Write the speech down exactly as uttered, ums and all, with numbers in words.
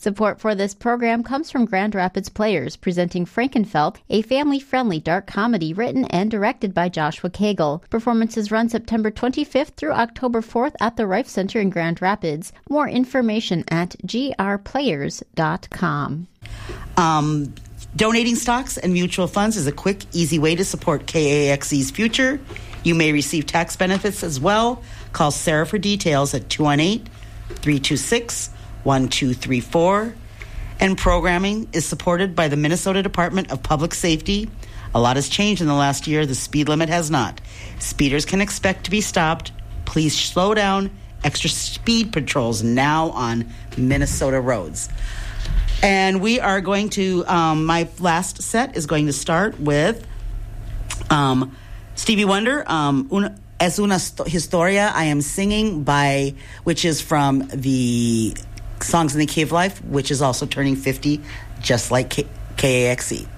Support for this program comes from Grand Rapids Players, presenting Frankenfeld, a family-friendly dark comedy written and directed by Joshua Cagle. Performances run September twenty-fifth through October fourth at the Rife Center in Grand Rapids. More information at g r players dot com. Um, donating stocks and mutual funds is a quick, easy way to support K A X E's future. You may receive tax benefits as well. Call Sarah for details at two one eight, three two six, one two three four. And programming is supported by the Minnesota Department of Public Safety. A lot has changed in the last year. The speed limit has not. Speeders can expect to be stopped. Please slow down. Extra speed patrols now on Minnesota roads. And we are going to, um, my last set is going to start with um, Stevie Wonder, um, una, Es una Historia I Am Singing, by, which is from the Songs in the Key of Life, which is also turning fifty, just like K- KAXE.